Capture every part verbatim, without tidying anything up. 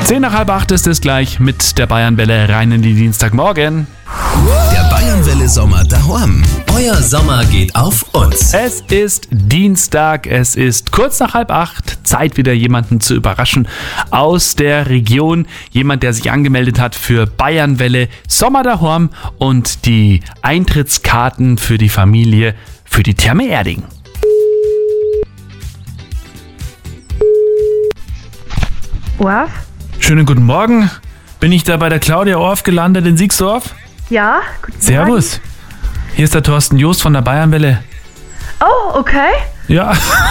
Zehn nach halb acht ist es gleich mit der Bayernwelle rein in die Dienstagmorgen. Der Bayernwelle Sommer daheim. Euer Sommer geht auf uns. Es ist Dienstag, es ist kurz nach halb acht. Zeit wieder jemanden zu überraschen aus der Region. Jemand, der sich angemeldet hat für Bayernwelle Sommer daheim und die Eintrittskarten für die Familie für die Therme Erding. Orf? Schönen guten Morgen. Bin ich da bei der Claudia Orf gelandet in Siegsdorf? Ja, guten Servus. Hier ist der Thorsten Joost von der Bayernwelle. Oh, okay. Ja.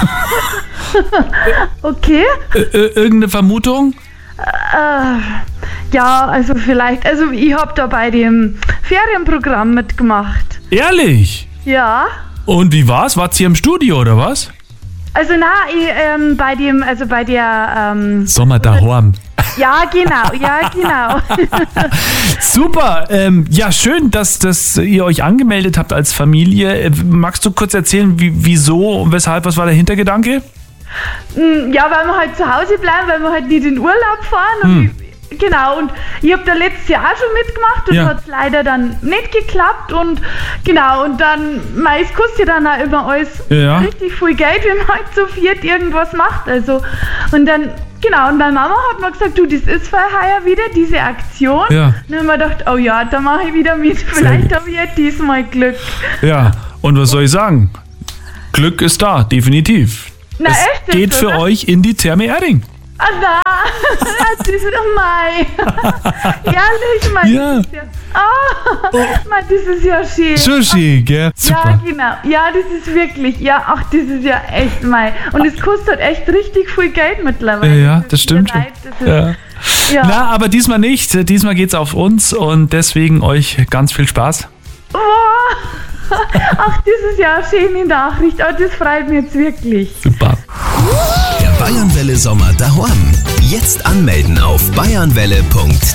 Okay. Ä- irgendeine Vermutung? Äh, ja, also vielleicht, also ich habe da bei dem Ferienprogramm mitgemacht. Ehrlich? Ja. Und wie war's? Wart's hier im Studio oder was? Also na, ich, ähm, bei dem, also bei der, ähm, Sommer daheim. ja genau, ja genau. Super. Ähm, ja, schön, dass, dass ihr euch angemeldet habt als Familie. Äh, Magst du kurz erzählen, wie, wieso und weshalb? Was war der Hintergedanke? Mm, Ja, weil wir halt zu Hause bleiben, weil wir halt nicht in Urlaub fahren. Und Hm. ich, genau, und ich habe da letztes Jahr auch schon mitgemacht und Ja. hat es leider dann nicht geklappt. Und genau, und dann, mei, es kostet ja dann auch immer alles Ja. richtig viel Geld, wenn man halt zu viert irgendwas macht. Also, und dann, genau, und meine Mama hat mir gesagt, du, das ist für heuer wieder diese Aktion. Ja. Und dann haben wir gedacht, oh ja, da mache ich wieder mit. Vielleicht habe ich ja diesmal Glück. Ja, und was soll ich sagen? Glück ist da, definitiv. Na, es echt jetzt, geht für oder? euch in die Therme Erding. Ah, na, das ist doch Mai. Ehrlich, Mai. Ja. Das ist ja, oh, Mai, das ist ja schön. Schon schön, gell? Ja, Super. genau. Ja, das ist wirklich, ja, ach, das ist ja echt Mai. Und es kostet echt richtig viel Geld mittlerweile. Ja, Das das ist stimmt ja schon. leid, das ist, Ja. ja. Na, aber diesmal nicht. Diesmal geht's auf uns und deswegen euch ganz viel Spaß. Oh, ach, das ist ja eine schöne Nachricht. Oh, das freut mich jetzt wirklich. Super. Der Bayernwelle Sommer daheim. Jetzt anmelden auf bayernwelle punkt